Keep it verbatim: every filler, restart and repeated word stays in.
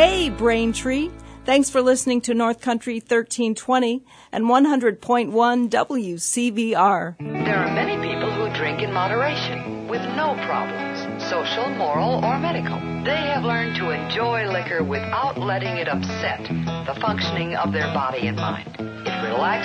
Hey, Braintree. Thanks for listening to North Country thirteen twenty and one hundred point one W C V R. There are many people who drink in moderation with no problems, social, moral, or medical. They have learned to enjoy liquor without letting it upset the functioning of their body and mind. It relaxes